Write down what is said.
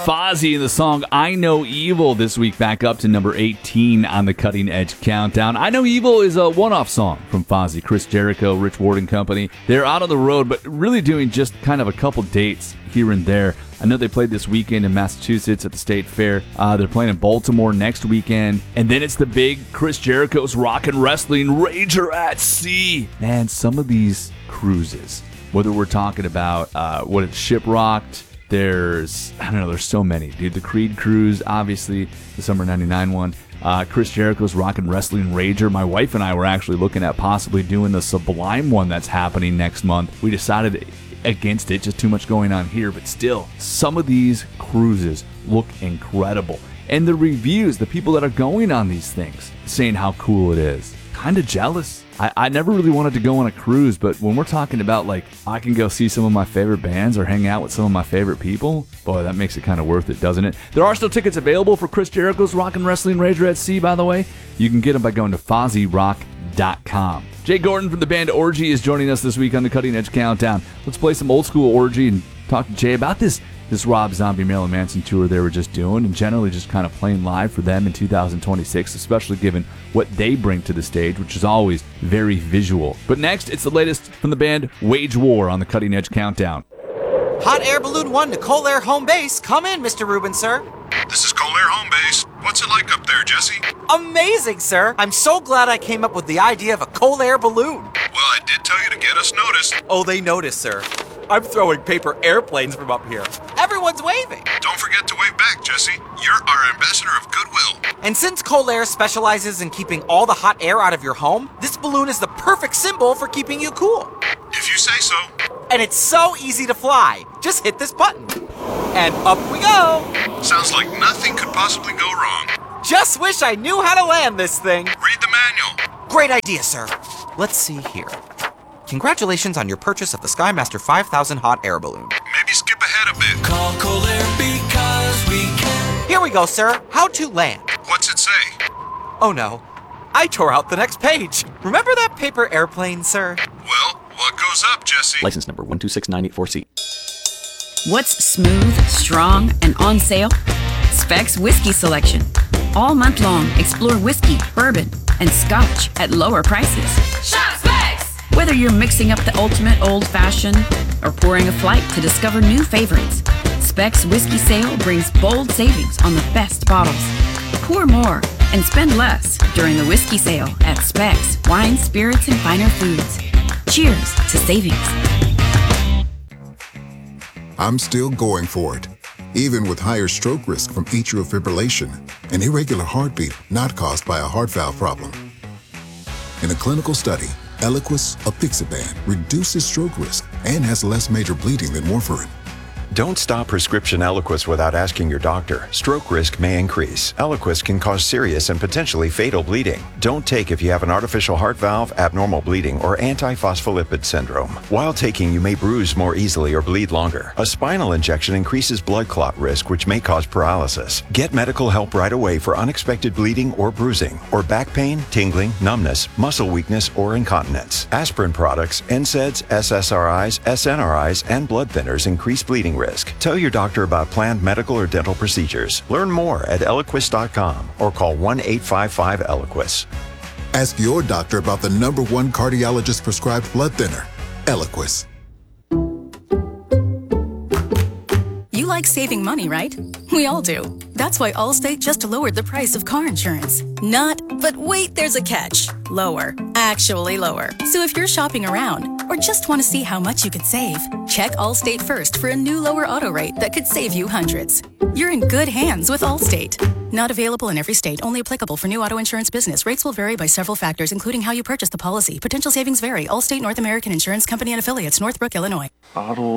Fozzy and the song I Know Evil this week back up to number 18 on the Cutting Edge Countdown. I Know Evil is a one-off song from Fozzy, Chris Jericho, Rich Ward and Company. They're out on the road, but really doing just kind of a couple dates here and there. I know they played this weekend in Massachusetts at the State Fair. They're playing in Baltimore next weekend. And then it's the big Chris Jericho's Rock and Wrestling Rager at Sea. Man, some of these cruises, whether we're talking about what it's Shiprocked, there's so many, dude. The Creed Cruise, obviously, the Summer 99 one. Chris Jericho's Rock and Wrestling Rager. My wife and I were actually looking at possibly doing the Sublime one that's happening next month. We decided against it, just too much going on here, but still, some of these cruises look incredible. And the reviews, the people that are going on these things, saying how cool it is. Kind of jealous. I never really wanted to go on a cruise, but when we're talking about, like, I can go see some of my favorite bands or hang out with some of my favorite people, boy, that makes it kind of worth it, doesn't it? There are still tickets available for Chris Jericho's Rock and Wrestling Rager at Sea, by the way. You can get them by going to FozzyRock.com. Jay Gordon from the band Orgy is joining us this week on the Cutting Edge Countdown. Let's play some old school Orgy and talk to Jay about this Rob Zombie Marilyn Manson tour they were just doing, and generally just kind of playing live for them in 2026, especially given what they bring to the stage, which is always very visual. But next, it's the latest from the band Wage War on the Cutting Edge Countdown. Hot Air Balloon 1 to Coal Air Home Base. Come in, Mr. Rubin, sir. This is Coal Air Home Base. What's it like up there, Jesse? Amazing, sir. I'm so glad I came up with the idea of a coal air balloon. Well, I did tell you to get us noticed. Oh, they noticed, sir. I'm throwing paper airplanes from up here. Everyone's waving. Don't forget to wave back, Jesse. You're our ambassador of goodwill. And since Coal Air specializes in keeping all the hot air out of your home, this balloon is the perfect symbol for keeping you cool. If you say so. And it's so easy to fly. Just hit this button. And up we go. Sounds like nothing could possibly go wrong. Just wish I knew how to land this thing. Read the manual. Great idea, sir. Let's see here. Congratulations on your purchase of the Skymaster 5000 hot air balloon. Maybe skip ahead a bit. Call Coal Air because we can. Here we go, sir. How to land. What's it say? Oh no. I tore out the next page. Remember that paper airplane, sir? Well, what goes up, Jesse? License number 126984C. What's smooth, strong, and on sale? Specs Whiskey Selection. All month long, explore whiskey, bourbon, and scotch at lower prices. Shop Specs! Whether you're mixing up the ultimate old-fashioned or pouring a flight to discover new favorites, Specs Whiskey Sale brings bold savings on the best bottles. Pour more and spend less during the whiskey sale at Specs Wine, Spirits, and Finer Foods. Cheers to savings. I'm still going for it, even with higher stroke risk from atrial fibrillation, an irregular heartbeat not caused by a heart valve problem. In a clinical study, Eliquis apixaban reduces stroke risk and has less major bleeding than warfarin. Don't stop prescription Eliquis without asking your doctor. Stroke risk may increase. Eliquis can cause serious and potentially fatal bleeding. Don't take if you have an artificial heart valve, abnormal bleeding, or antiphospholipid syndrome. While taking, you may bruise more easily or bleed longer. A spinal injection increases blood clot risk, which may cause paralysis. Get medical help right away for unexpected bleeding or bruising, or back pain, tingling, numbness, muscle weakness, or incontinence. Aspirin products, NSAIDs, SSRIs, SNRIs, and blood thinners increase bleeding risk. Tell your doctor about planned medical or dental procedures. Learn more at Eliquis.com or call 1-855-ELIQUIS. Ask your doctor about the #1 cardiologist prescribed blood thinner, Eliquis. You like saving money, right? We all do. That's why Allstate just lowered the price of car insurance. Not, but wait, there's a catch. Lower. Actually lower. So if you're shopping around or just want to see how much you could save, check Allstate first for a new lower auto rate that could save you hundreds. You're in good hands with Allstate. Not available in every state. Only applicable for new auto insurance business. Rates will vary by several factors, including how you purchase the policy. Potential savings vary. Allstate North American Insurance Company and Affiliates, Northbrook, Illinois.